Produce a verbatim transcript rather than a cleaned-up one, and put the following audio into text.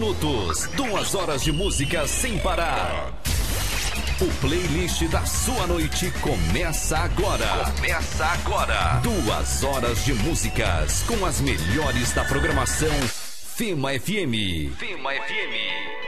minutos. Duas horas de música sem parar. O playlist da sua noite começa agora. Começa agora. Duas horas de músicas com as melhores da programação Fema F M. Fema F M.